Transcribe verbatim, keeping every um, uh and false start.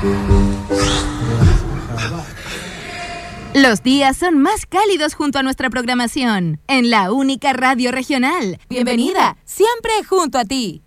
Los días son más cálidos junto a nuestra programación, en la única radio regional. Bienvenida, siempre junto a ti.